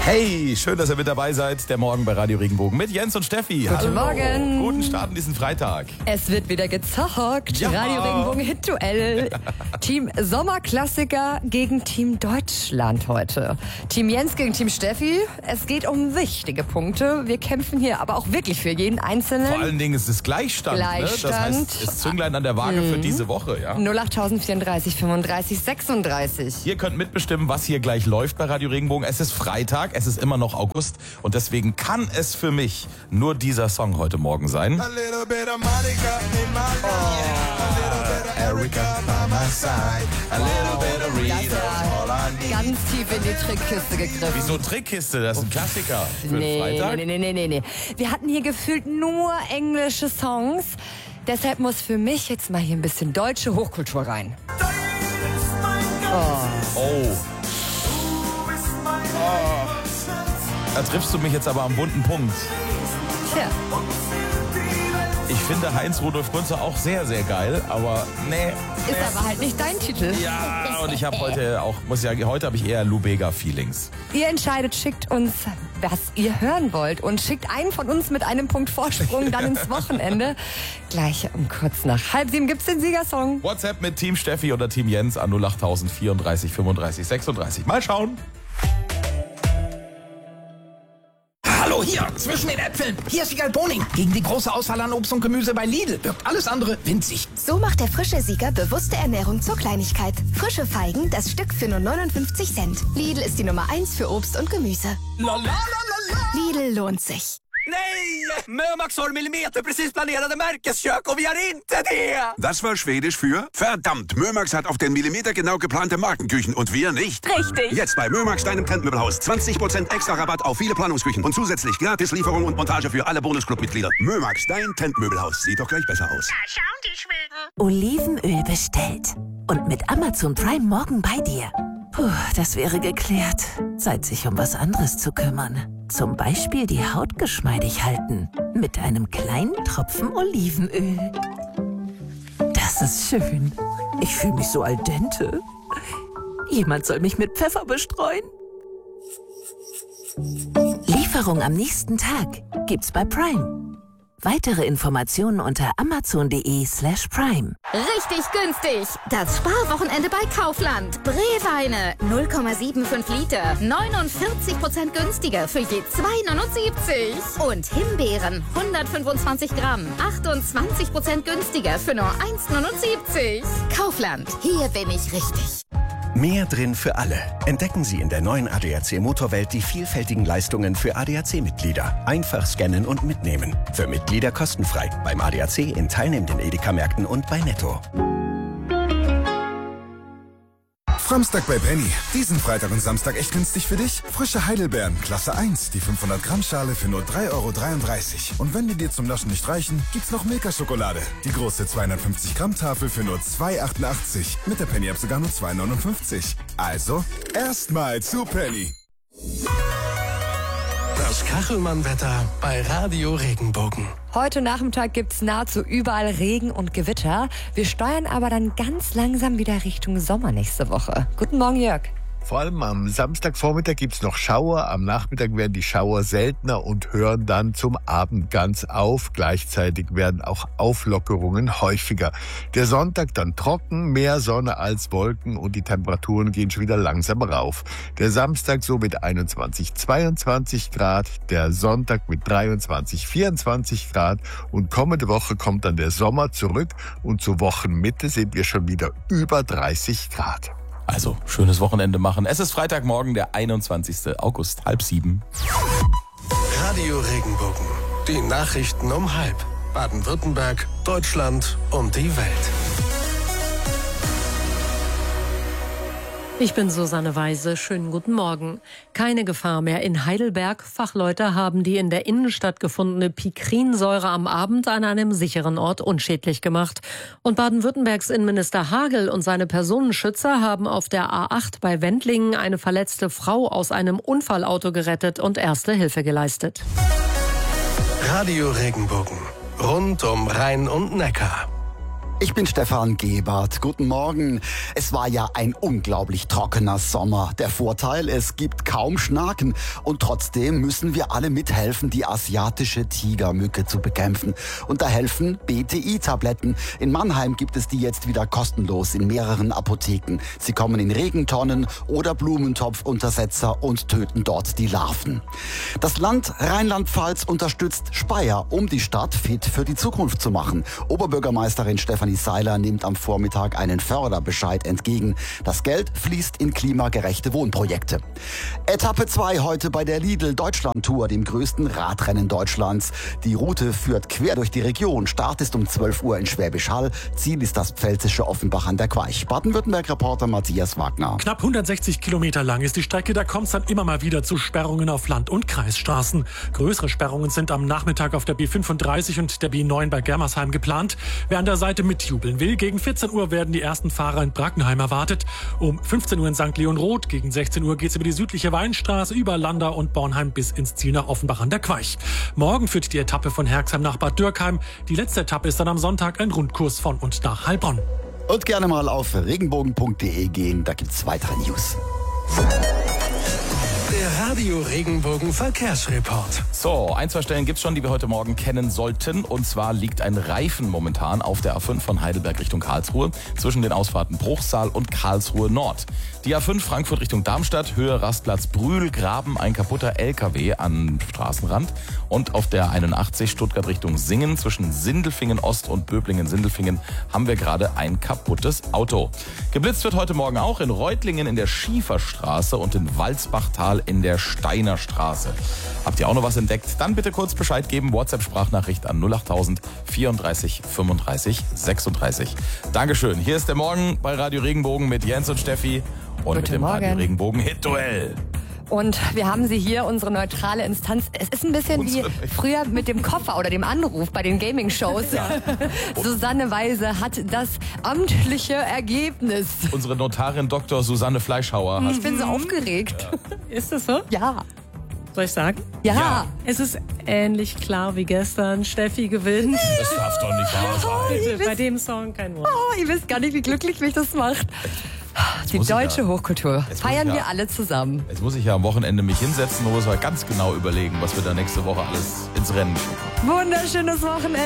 Hey, schön, dass ihr mit dabei seid. Der Morgen bei Radio Regenbogen mit Jens und Steffi. Guten Morgen. Guten Start in diesen Freitag. Es wird wieder gezockt. Ja. Radio Regenbogen Hit-Duell. Team Sommerklassiker gegen Team Deutschland heute. Team Jens gegen Team Steffi. Es geht um wichtige Punkte. Wir kämpfen hier aber auch wirklich für jeden Einzelnen. Vor allen Dingen ist es Gleichstand. Ne? Das heißt, ist Zünglein an der Waage für diese Woche. Ja? 08034 35 36. Ihr könnt mitbestimmen, was hier gleich läuft bei Radio Regenbogen. Es ist Freitag, es ist immer noch August und deswegen kann es für mich nur dieser Song heute Morgen sein. Erika by my side, a little bit of Rita. Ganz tief in die Trickkiste gegriffen. Wieso Trickkiste? Das ist ein Klassiker für den Freitag. Nee. Wir hatten hier gefühlt nur englische Songs. Deshalb muss für mich jetzt mal hier ein bisschen deutsche Hochkultur rein. Oh. Da triffst du mich jetzt aber am wunden Punkt. Tja. Ich finde Heinz-Rudolf Kunze auch sehr, sehr geil, aber nee. Ist aber halt nicht dein Titel. Ja, und ich habe heute habe ich eher Lubega-Feelings. Ihr entscheidet, schickt uns, was ihr hören wollt und schickt einen von uns mit einem Punkt Vorsprung dann ins Wochenende. Gleich um kurz nach 6:30 gibt's den Siegersong. WhatsApp mit Team Steffi oder Team Jens an 08000 34 35 36. Mal schauen. Hallo, hier, zwischen den Äpfeln. Hier ist Wiegald Boning. Gegen die große Auswahl an Obst und Gemüse bei Lidl wirkt alles andere winzig. So macht der frische Sieger bewusste Ernährung zur Kleinigkeit. Frische Feigen, das Stück für nur 59 Cent. Lidl ist die Nummer 1 für Obst und Gemüse. Lidl lohnt sich. Nej! Mömax har millimeter precis planerade märkeskök och vi har inte det! Das war Schwedisch für verdammt. Mömax hat auf den Millimeter genau geplante Markenküchen und wir nicht. Richtig. Jetzt bei Mömax, deinem Trendmöbelhaus. 20% extra Rabatt auf viele Planungsküchen und zusätzlich gratis Lieferung und Montage für alle Bonusclub-Mitglieder. Mömax, dein Trendmöbelhaus. Sieht doch gleich besser aus. Da schauen die Schweden. Olivenöl bestellt. Und mit Amazon Prime morgen bei dir. Puh, das wäre geklärt. Zeit, sich um was anderes zu kümmern. Zum Beispiel die Haut geschmeidig halten. Mit einem kleinen Tropfen Olivenöl. Das ist schön. Ich fühle mich so al dente. Jemand soll mich mit Pfeffer bestreuen. Lieferung am nächsten Tag gibt's bei Prime. Weitere Informationen unter amazon.de/prime. Richtig günstig. Das Sparwochenende bei Kaufland. Breweine 0,75 Liter. 49% günstiger für je 2,79. Und Himbeeren 125 Gramm. 28% günstiger für nur 1,79. Kaufland. Hier bin ich richtig. Mehr drin für alle. Entdecken Sie in der neuen ADAC Motorwelt die vielfältigen Leistungen für ADAC-Mitglieder. Einfach scannen und mitnehmen. Für Mitglieder kostenfrei. Beim ADAC in teilnehmenden Edeka-Märkten und bei Netto. Samstag bei Penny. Diesen Freitag und Samstag echt günstig für dich? Frische Heidelbeeren, Klasse 1, die 500 Gramm Schale für nur 3,33 €. Und wenn die dir zum Naschen nicht reichen, gibt's noch Milka-Schokolade. Die große 250 Gramm Tafel für nur 2,88 €. Mit der Penny-App sogar nur 2,59 €. Also, erstmal zu Penny. Das Kachelmann-Wetter bei Radio Regenbogen. Heute Nachmittag gibt's nahezu überall Regen und Gewitter. Wir steuern aber dann ganz langsam wieder Richtung Sommer nächste Woche. Guten Morgen, Jörg. Vor allem am Samstagvormittag gibt's noch Schauer. Am Nachmittag werden die Schauer seltener und hören dann zum Abend ganz auf. Gleichzeitig werden auch Auflockerungen häufiger. Der Sonntag dann trocken, mehr Sonne als Wolken und die Temperaturen gehen schon wieder langsam rauf. Der Samstag so mit 21, 22 Grad, der Sonntag mit 23, 24 Grad und kommende Woche kommt dann der Sommer zurück und zur Wochenmitte sind wir schon wieder über 30 Grad. Also, schönes Wochenende machen. Es ist Freitagmorgen, der 21. August, 6:30. Radio Regenbogen. Die Nachrichten um 6:30. Baden-Württemberg, Deutschland und die Welt. Ich bin Susanne Weise. Schönen guten Morgen. Keine Gefahr mehr in Heidelberg. Fachleute haben die in der Innenstadt gefundene Pikrinsäure am Abend an einem sicheren Ort unschädlich gemacht. Und Baden-Württembergs Innenminister Hagel und seine Personenschützer haben auf der A8 bei Wendlingen eine verletzte Frau aus einem Unfallauto gerettet und erste Hilfe geleistet. Radio Regenbogen. Rund um Rhein und Neckar. Ich bin Stefan Gebert. Guten Morgen. Es war ja ein unglaublich trockener Sommer. Der Vorteil, es gibt kaum Schnaken. Und trotzdem müssen wir alle mithelfen, die asiatische Tigermücke zu bekämpfen. Und da helfen BTI-Tabletten. In Mannheim gibt es die jetzt wieder kostenlos in mehreren Apotheken. Sie kommen in Regentonnen oder Blumentopfuntersetzer und töten dort die Larven. Das Land Rheinland-Pfalz unterstützt Speyer, um die Stadt fit für die Zukunft zu machen. Oberbürgermeisterin Stefanie Seiler nimmt am Vormittag einen Förderbescheid entgegen. Das Geld fließt in klimagerechte Wohnprojekte. Etappe 2 heute bei der Lidl-Deutschland-Tour, dem größten Radrennen Deutschlands. Die Route führt quer durch die Region. Start ist um 12 Uhr in Schwäbisch Hall. Ziel ist das pfälzische Offenbach an der Queich. Baden-Württemberg-Reporter Matthias Wagner. Knapp 160 Kilometer lang ist die Strecke. Da kommt es dann immer mal wieder zu Sperrungen auf Land- und Kreisstraßen. Größere Sperrungen sind am Nachmittag auf der B35 und der B9 bei Germersheim geplant. Wer an der Seite mitjubeln will, gegen 14 Uhr werden die ersten Fahrer in Brackenheim erwartet. Um 15 Uhr in St. Leon Roth. Gegen 16 Uhr geht es über die südliche Weinstraße, über Landau und Bornheim bis ins Ziel nach Offenbach an der Queich. Morgen führt die Etappe von Herxheim nach Bad Dürkheim. Die letzte Etappe ist dann am Sonntag ein Rundkurs von und nach Heilbronn. Und gerne mal auf regenbogen.de gehen, da gibt's weitere News. Der Radio Regenbogen Verkehrsreport. So, 1-2 Stellen gibt's schon, die wir heute Morgen kennen sollten. Und zwar liegt ein Reifen momentan auf der A5 von Heidelberg Richtung Karlsruhe zwischen den Ausfahrten Bruchsal und Karlsruhe Nord. Die A5 Frankfurt Richtung Darmstadt, Höhe Rastplatz Brühl, Graben, ein kaputter LKW am Straßenrand. Und auf der 81 Stuttgart Richtung Singen zwischen Sindelfingen Ost und Böblingen-Sindelfingen haben wir gerade ein kaputtes Auto. Geblitzt wird heute Morgen auch in Reutlingen in der Schieferstraße und in Walsbachtal in der Steiner Straße. Habt ihr auch noch was entdeckt? Dann bitte kurz Bescheid geben. WhatsApp-Sprachnachricht an 08000 34 35 36. Dankeschön. Hier ist der Morgen bei Radio Regenbogen mit Jens und Steffi und mit dem Radio Regenbogen Hit-Duell. Und wir haben sie hier, unsere neutrale Instanz. Es ist ein bisschen wie früher mit dem Koffer oder dem Anruf bei den Gaming-Shows. Ja. Susanne Weise hat das amtliche Ergebnis. Unsere Notarin Dr. Susanne Fleischhauer hat... Ich bin so aufgeregt. Ja. Ist das so? Ja. Soll ich sagen? Ja. Es ist ähnlich klar wie gestern. Steffi gewinnt. Das darf doch nicht wahr sein. Bitte, bei dem Song kein Wort. Oh, ihr wisst gar nicht, wie glücklich mich das macht. Die deutsche Hochkultur. Feiern wir alle zusammen. Jetzt muss ich ja am Wochenende mich hinsetzen und muss mal ganz genau überlegen, was wir da nächste Woche alles ins Rennen schicken. Wunderschönes Wochenende.